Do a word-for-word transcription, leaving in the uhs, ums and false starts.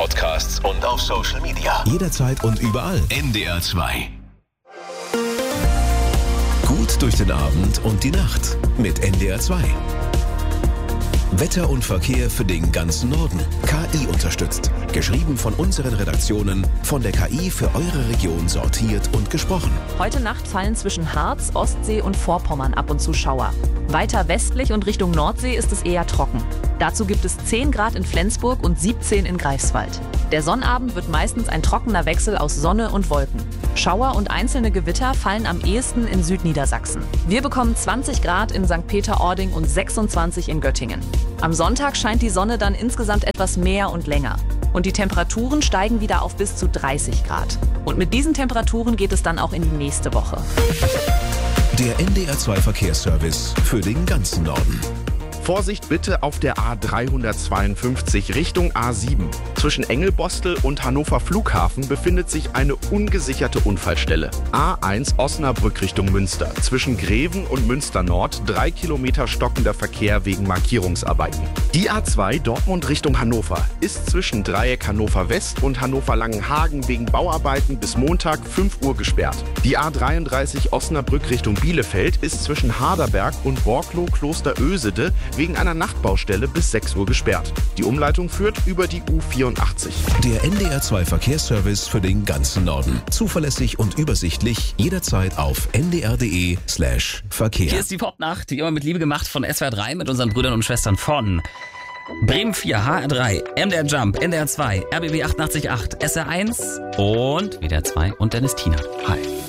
Podcasts und auf Social Media. Jederzeit und überall. N D R zwei. Gut durch den Abend und die Nacht mit N D R zwei. Wetter und Verkehr für den ganzen Norden. K I unterstützt. Geschrieben von unseren Redaktionen, von der K I für eure Region sortiert und gesprochen. Heute Nacht fallen zwischen Harz, Ostsee und Vorpommern ab und zu Schauer. Weiter westlich und Richtung Nordsee ist es eher trocken. Dazu gibt es zehn Grad in Flensburg und siebzehn in Greifswald. Der Sonnabend wird meistens ein trockener Wechsel aus Sonne und Wolken. Schauer und einzelne Gewitter fallen am ehesten in Südniedersachsen. Wir bekommen zwanzig Grad in Sankt Peter-Ording und sechsundzwanzig in Göttingen. Am Sonntag scheint die Sonne dann insgesamt etwas mehr und länger. Und die Temperaturen steigen wieder auf bis zu dreißig Grad. Und mit diesen Temperaturen geht es dann auch in die nächste Woche. Der N D R zwei Verkehrsservice für den ganzen Norden. Vorsicht bitte auf der A dreihundertzweiundfünfzig Richtung A sieben. Zwischen Engelbostel und Hannover Flughafen befindet sich eine ungesicherte Unfallstelle. A eins Osnabrück Richtung Münster. Zwischen Greven und Münster Nord drei Kilometer stockender Verkehr wegen Markierungsarbeiten. Die A zwei Dortmund Richtung Hannover ist zwischen Dreieck Hannover West und Hannover Langenhagen wegen Bauarbeiten bis Montag fünf Uhr gesperrt. Die A dreiunddreißig Osnabrück Richtung Bielefeld ist zwischen Harderberg und Borkloh Kloster Ösede wegen einer Nachtbaustelle bis sechs Uhr gesperrt. Die Umleitung führt über die U vierundachtzig. Der N D R zwei Verkehrsservice für den ganzen Norden. Zuverlässig und übersichtlich, jederzeit auf n d r punkt d e slash Verkehr. Hier ist die Popnacht, wie immer mit Liebe gemacht von S W R drei mit unseren Brüdern und Schwestern von Bremen vier, H R drei, M D R Jump, N D R zwei, R B B achtundachtzig Komma acht, S R eins und W D R zwei und Dennis Tiener. Hi.